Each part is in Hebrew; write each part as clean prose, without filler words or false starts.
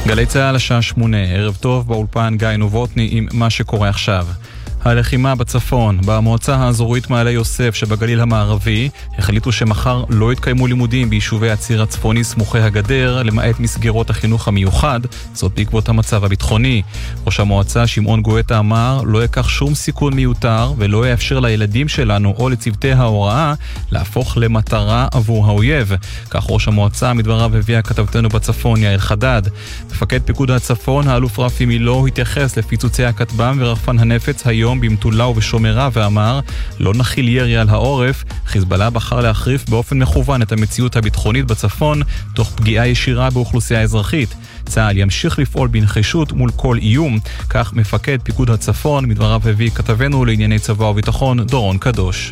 גלי צהל השעה 8, ערב טוב באולפן גיא נובוטני עם מה שקורה עכשיו. הלחימה בצפון, במועצה האזורית מעלה יוסף שבגליל המערבי, החליטו שמחר לא יתקיימו לימודים ביישובי הציר הצפוני סמוכי הגדר, למעט מסגרות החינוך המיוחד, זאת בעקבות המצב הביטחוני. ראש המועצה שמעון גואטה אמר, לא יקח שום סיכון מיותר ולא יאפשר לילדים שלנו או לצוותי ההוראה להפוך למטרה עבור האויב. כך ראש המועצה מדבריו הביאה כתבתנו בצפון יאיר חדד. מפקד פיקוד הצפון, האלוף רפי מילו, התייחס לפיצוצי הכטב"ם ורחפן הנפץ היום במטולה ובשומרה ואמר, לא נחיל ירי על העורף. חיזבאללה בחר להחריף באופן מכוון את המציאות הביטחונית בצפון, תוך פגיעה ישירה באוכלוסייה האזרחית. צה"ל ימשיך לפעול בנחישות מול כל איום, כך מפקד פיקוד הצפון, מדבריו הביא כתבנו לענייני צבא וביטחון דורון קדוש.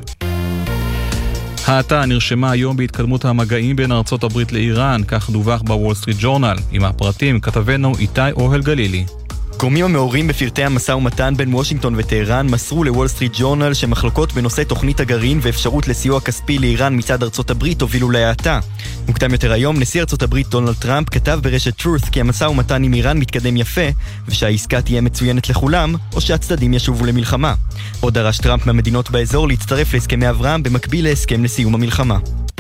האטה נרשמה היום בהתקדמות המגעים בין ארצות הברית לאיראן, כך דווח בוול סטריט ג'ורנל. עם הפרטים כתבנו איתי אוהל גלילי. גורמים המעורים בפרטי המשא ומתן בין וושינגטון וטהרן מסרו לוול סטריט ג'ורנל שמחלוקות בנושא תוכנית הגרעין ואפשרות לסיוע כספי לאיראן מצד ארצות הברית הובילו להאטה. מוקדם יותר היום, נשיא ארצות הברית דונלד טראמפ כתב ברשת Truth כי המשא ומתן עם איראן מתקדם יפה ושהעסקה תהיה מצוינת לכולם או שהצדדים ישובו למלחמה. עוד דרש טראמפ מהמדינות באזור להצטרף להסכמי אברהם במקביל להסכם לסיום המלחמה.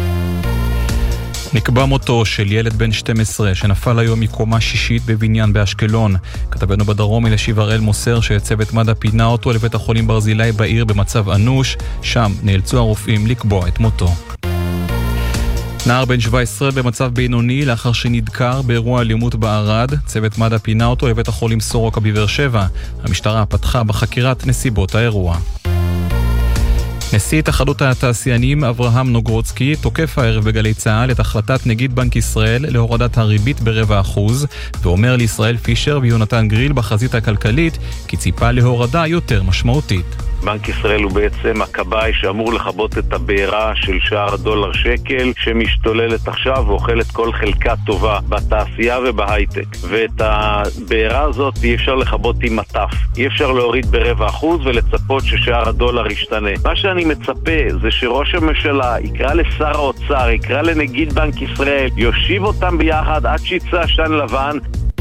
נקבע מותו של ילד בן 12 שנפל היום מקומה שישית בבניין באשקלון. כתבנו בדרום אלישיב הראל מוסר שצוות מד"א פינה אותו לבית החולים ברזילי בעיר במצב אנוש. שם נאלצו הרופאים לקבוע את מותו. נער בן 17 במצב בינוני לאחר שנדקר באירוע אלימות בערד. צוות מד"א פינה אותו לבית החולים סורוקה בבאר שבע. המשטרה פתחה בחקירת נסיבות האירוע. נשיא התאחדות התעשיינים אברהם נוגרוצקי תוקף הערב בגלי צהל את החלטת נגיד בנק ישראל להורדת הריבית ב0.25% ואומר לישראל פישר ויונתן גריל בחזית הכלכלית כי ציפה להורדה יותר משמעותית. בנק ישראל הוא בעצם הקב"י שאמור לחבות את הבעירה של שער הדולר שקל שמשתוללת עכשיו ואוכלת כל חלקה טובה בתעשייה ובהייטק. ואת הבעירה הזאת אי אפשר לחבות עם מטף. אי אפשר להוריד ב0.25% ולצפות ששער הדולר ישתנה. מה שאני מצפה זה שראש הממשלה יקרא לשר האוצר, יקרא לנגיד בנק ישראל, יושיב אותם ביחד עד שיצא עשן לבן.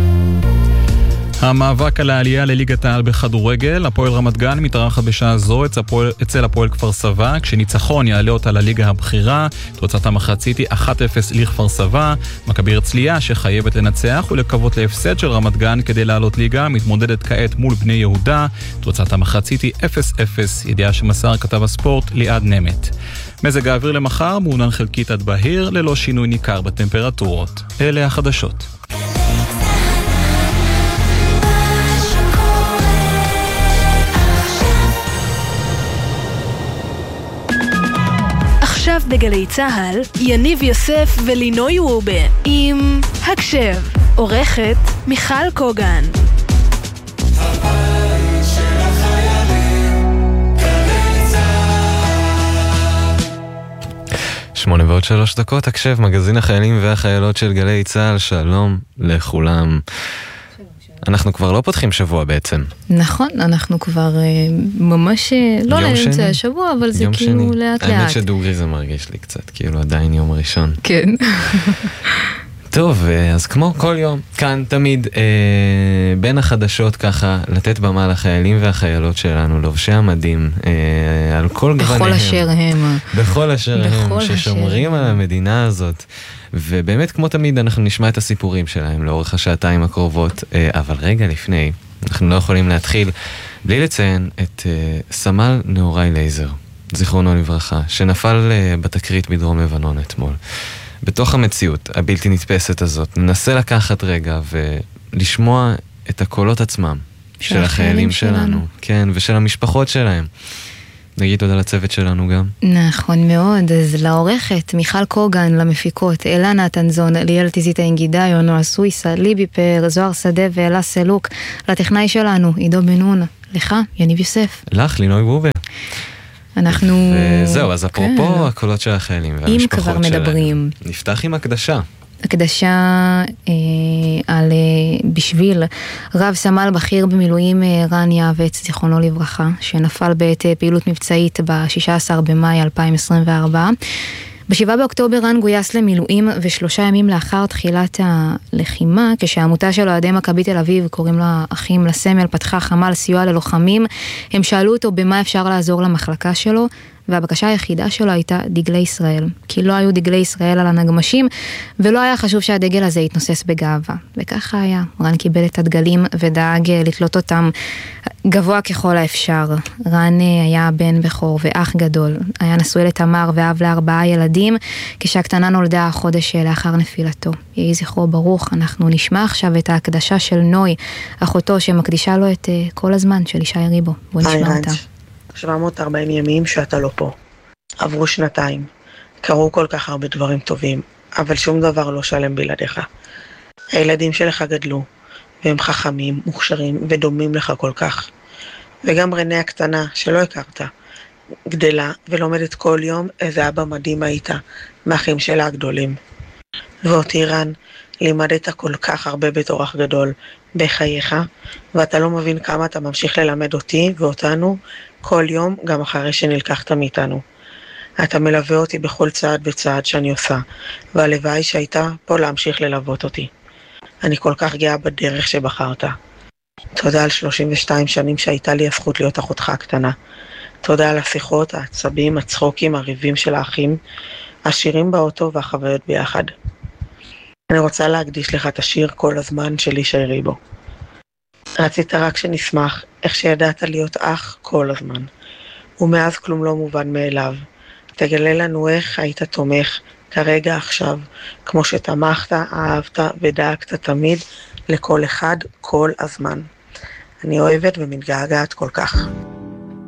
המאבק על העלייה לליגת העל בכדורגל, הפועל רמת גן מתארחת בשעה זו אצל הפועל כפר סבא, כשניצחון יעלה אותה לליגה הבכירה. תוצאת המחצית היא 1-0 לכפר סבא. מכבי הרצליה שחייבת לנצח ולקוות להפסד של רמת גן כדי לעלות ליגה, מתמודדת כעת מול בני יהודה. תוצאת המחצית היא 0-0, ידיעה שמסר כתב הספורט ליעד נמת. מזג האוויר למחר מעונן חלקית עד בהיר, ללא שינוי ניכר בטמפרטורות. אלה החדשות. עכשיו בגלי צהל, יניב יוסף ולינוי רובה עם הקשב, עורכת מיכל קוגן. הבית של החיילים, גלי צהל. 8:03, הקשב, מגזין החיילים והחיילות של גלי צהל. שלום לכולם. אנחנו כבר לא פותחים שבוע בעצם. נכון, אנחנו כבר ממש לא לאמצע השבוע, אבל זה כאילו לאט לאט. האמת שדוגרי זה מרגיש לי קצת, כאילו עדיין יום ראשון. כן. טוב, אז כמו כל יום, כאן תמיד בין החדשות ככה, לתת במה לחיילים והחיילות שלנו, לובשי המדים, על כל גווניהם. בכל אשר הם. בכל אשר הם, ששומרים על המדינה הזאת. ובאמת כמו תמיד אנחנו נשמע את הסיפורים שלהם לאורך השעתיים הקרובות, אבל רגע לפני, אנחנו לא יכולים להתחיל בלי לציין את סמל נאורי לייזר, זיכרונו לברכה, שנפל בתקרית בדרום לבנון אתמול. בתוך המציאות הבלתי נתפסת הזאת, ננסה לקחת רגע ולשמוע את הקולות עצמם של החיילים שלנו, כן, ושל המשפחות שלהם. נגיד תודה לצוות שלנו גם. נכון מאוד, אז לעורכת מיכל קוגן, למפיקות אלנה תנזון, ליאל תזית האנגידה, יונוע סוויסה, ליבי פר, זוהר שדה ואלה סלוק, לטכנאי שלנו עידו בן נון, לך יניב יוסף, לך לינוי רובה. אנחנו וזהו, אז אפרופו הקולות של החיילים והמשפחות שלהם, נפתח עם הקדשה. הקדשה בשביל רב סמל בכיר במילואים רן יעבץ, זיכרונו לברכה, שנפל בעת פעילות מבצעית ב-16 במאי 2024. ב7 באוקטובר רן גויס למילואים, ו3 ימים לאחר תחילת הלחימה, כשהעמותה של אוהדי מכבי תל אביב, קוראים לה אחים לסמל, פתחה חמ"ל סיוע ללוחמים, הם שאלו אותו במה אפשר לעזור למחלקה שלו, והבקשה היחידה שלו הייתה דגלי ישראל, כי לא היו דגלי ישראל על הנגמשים, ולא היה חשוב שהדגל הזה יתנוסס בגאווה. וככה היה, רן קיבל את הדגלים ודאג לתלות אותם גבוה ככל האפשר. רן היה בן בכור ואח גדול, היה נשוי לתמר ואב ל4 ילדים, כשהקטנה נולדה חודש לאחר נפילתו. יהי זכרו ברוך. אנחנו נשמע עכשיו את ההקדשה של נוי, אחותו שמקדישה לו את כל הזמן של ישי ריבו. בוא נשמע אותה. 740 ימים שאתה לא פה. עברו 2 קרו כל כך הרבה דברים טובים, אבל שום דבר לא שלם בלעדיך. הילדים שלך גדלו, והם חכמים, מוכשרים ודומים לך כל כך. וגם רנה הקטנה, שלא הכרת, גדלה ולומדת כל יום איזה אבא מדהים היית, מאחים שלה הגדולים. ואותי רן, לימדת כל כך הרבה בתור אח גדול בחייך, ואתה לא מבין כמה אתה ממשיך ללמד אותי ואותנו כל יום, גם אחרי שנלקחת מאיתנו. אתה מלווה אותי בכל צעד וצעד שאני עושה, והלוואי שהייתה פה להמשיך ללוות אותי. אני כל כך גאה בדרך שבחרת. תודה על 32 שנים שהייתה לי הזכות להיות אחותך הקטנה. תודה על השיחות, העצבים, הצחוקים, הריבים של האחים, השירים באוטו והחוויות ביחד. אני רוצה להקדיש לך את השיר כל הזמן של ישי ריבו. רצית רק שנשמח איך שידעת להיות אח כל הזמן, ומאז כלום לא מובן מאליו. תגלה לנו איך היית תומך כרגע עכשיו, כמו שתמכת, אהבת ודאגת תמיד לכל אחד כל הזמן. אני אוהבת ומתגעגעת כל כך.